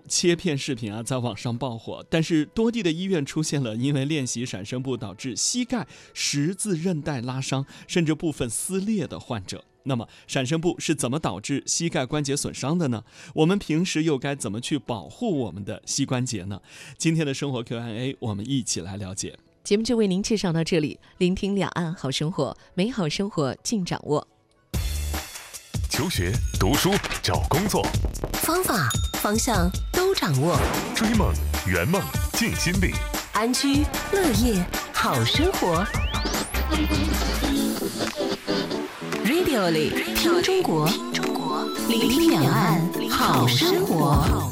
切片视频在网上爆火，但是多地的医院出现了因为练习闪声步导致膝盖十字韧带拉伤，甚至部分撕裂的患者。那么闪声步是怎么导致膝盖关节损伤的呢？我们平时又该怎么去保护我们的膝关节呢？今天的生活 Q&A 我们一起来了解。 节目就为您介绍到这里，聆听两岸好生活，美好生活尽掌握。 求学、读书、找工作， 方法、方向都掌握。 追梦、圆梦、尽心力， 安居乐业好生活。Radio 里听中国，聆听两岸好生活。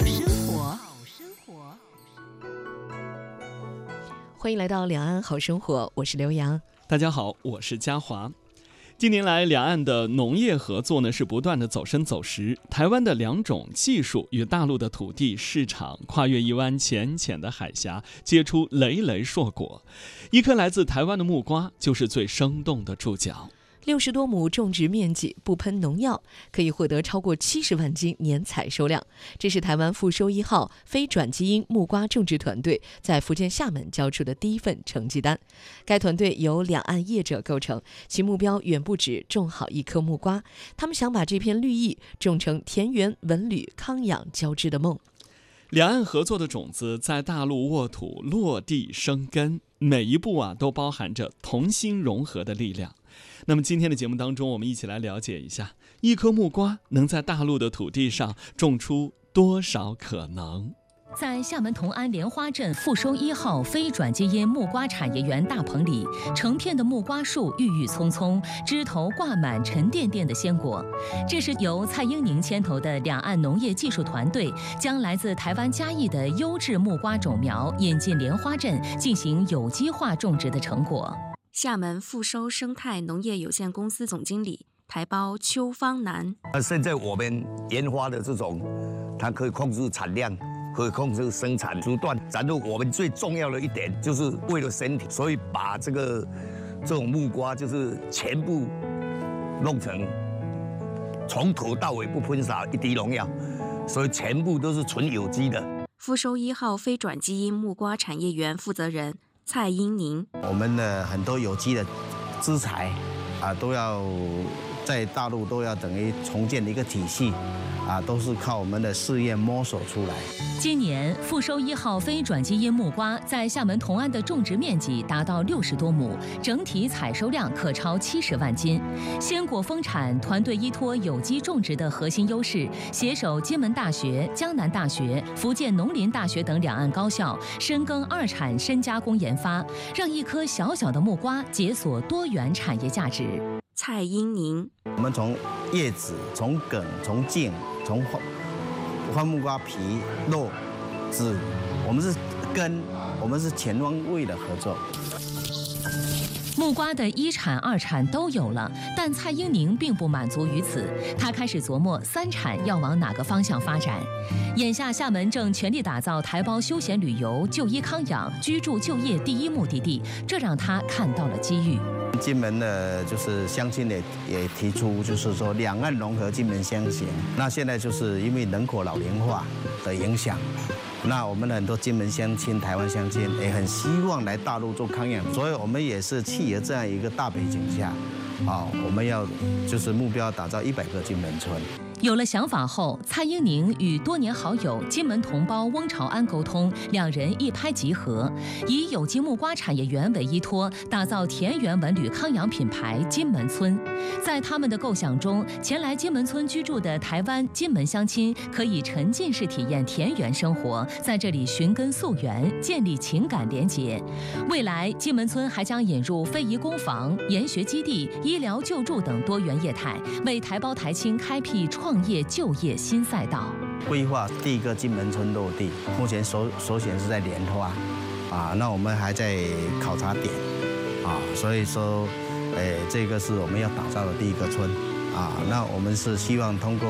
欢迎来到两岸好生活，我是刘洋。 大家好，我是嘉华。近年来，两岸的农业合作是不断的走深走实。台湾的两种技术与大陆的土地市场跨越一湾浅浅的海峡，结出累累硕果。一颗来自台湾的木瓜就是最生动的注脚。 60多亩种植面积，不喷农药，可以获得超过70万斤年采收量。这是台湾富收1号非转基因木瓜种植团队在福建厦门交出的第一份成绩单。该团队由两岸业者构成，其目标远不止种好一颗木瓜，他们想把这片绿意种成田园文旅康养交织的梦。 两岸合作的种子在大陆沃土落地生根，每一步都包含着同心融合的力量。那么今天的节目当中，我们一起来了解一下，一颗木瓜能在大陆的土地上种出多少可能。 在厦门同安莲花镇富收1号非转基因木瓜产业园大棚里，成片的木瓜树郁郁葱葱，枝头挂满沉甸甸的鲜果。这是由蔡英宁牵头的两岸农业技术团队将来自台湾嘉义的优质木瓜种苗引进莲花镇进行有机化种植的成果。 厦门富收生态农业有限公司总经理台胞邱方南。 现在我们研发的这种，它可以控制产量，可以控制生产时段。然后我们最重要的一点就是为了身体，所以把这种木瓜就是全部弄成从头到尾不喷洒一滴农药，所以全部都是纯有机的。 富收1号非转基因木瓜产业园负责人蔡英宁， 我们的很多有机的资材都要在大陆都要等于重建一个体系都是靠我们的试验摸索出来。 今年富收1号非转基因木瓜在厦门同安的种植面积达到60多亩，整体采收量可超70万斤。鲜果丰产，团队依托有机种植的核心优势，携手金门大学、江南大学、福建农林大学等两岸高校，深耕二产深加工研发，让一颗小小的木瓜解锁多元产业价值。 蔡英宁， 我们从叶子、从梗、从茎、从花木瓜皮、肉、籽，我们是根，我们是全方位的合作。 木瓜的1产、2产都有了，但蔡英宁并不满足于此，他开始琢磨3产要往哪个方向发展。眼下厦门正全力打造台胞休闲旅游、就医康养、居住就业第一目的地，这让他看到了机遇。 金门的就是乡亲也提出，就是说两岸融合，金门乡行。那现在就是因为人口老龄化的影响，那我们很多金门乡亲、台湾乡亲也很希望来大陆做康养，所以我们也是契合这样一个大背景下，我们要就是目标打造100个金门村。 有了想法后，蔡英宁与多年好友金门同胞翁朝安沟通，两人一拍即合，以有机木瓜产业园为依托，打造田园文旅康养品牌金门村。在他们的构想中，前来金门村居住的台湾金门乡亲可以沉浸式体验田园生活，在这里寻根溯源，建立情感连结。未来，金门村还将引入非遗工坊、研学基地、医疗救助等多元业态，为台胞台青开辟创业就业新赛道。 规划第一个金门村落地，目前首选是在莲花那我们还在考察点所以说这个是我们要打造的第一个村那我们是希望通过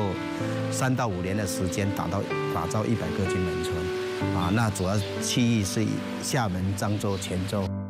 3到5年的时间打造100个金门村那主要区域是以厦门、漳州、泉州。